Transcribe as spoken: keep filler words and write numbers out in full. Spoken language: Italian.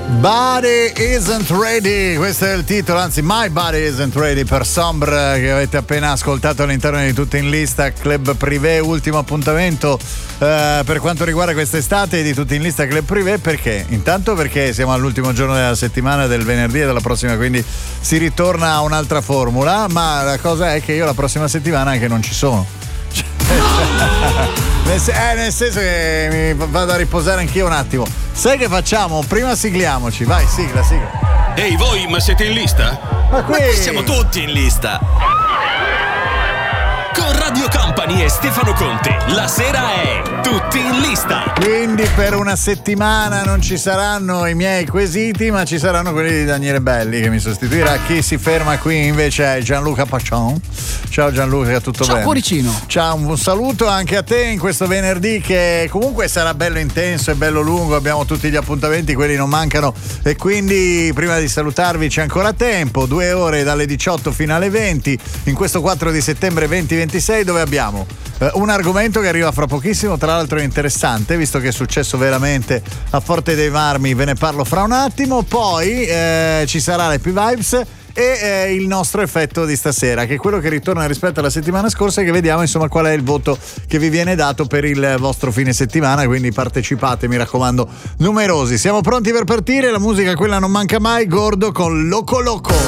Body Isn't Ready, questo è il titolo, anzi My Body Isn't Ready per Sombre, che avete appena ascoltato all'interno di Tutti in Lista Club Privé, ultimo appuntamento eh, per quanto riguarda quest'estate di Tutti in Lista Club Privé. Perché? Intanto perché siamo all'ultimo giorno della settimana, del venerdì e della prossima, quindi si ritorna a un'altra formula, ma la cosa è che io la prossima settimana anche non ci sono. nel, eh, nel senso che mi vado a riposare anch'io un attimo. Sai che facciamo? Prima sigliamoci, vai, sigla, sigla. Ehi voi, ma siete in lista? Ma qui, ma qui siamo tutti in lista. Con Radio Company e Stefano Conte, la sera è Tutti in Lista. Quindi per una settimana non ci saranno i miei quesiti, ma ci saranno quelli di Daniele Belli che mi sostituirà. Chi si ferma qui invece è Gianluca Paccion. Ciao Gianluca, tutto Ciao, bene? Ciao cuoricino. Ciao, un saluto anche a te in questo venerdì che comunque sarà bello intenso e bello lungo. Abbiamo tutti gli appuntamenti, quelli non mancano, e quindi prima di salutarvi c'è ancora tempo, due ore dalle diciotto fino alle venti in questo quattro di settembre duemilaventisei, dove abbiamo eh, un argomento che arriva fra pochissimo, tra l'altro è interessante visto che è successo veramente a Forte dei Marmi, ve ne parlo fra un attimo. Poi eh, ci sarà l'Happy Vibes e eh, il nostro effetto di stasera, che è quello che ritorna rispetto alla settimana scorsa, e che vediamo insomma qual è il voto che vi viene dato per il vostro fine settimana, quindi partecipate, mi raccomando, numerosi. Siamo pronti per partire, la musica quella non manca mai, Gordo con Loco Loco.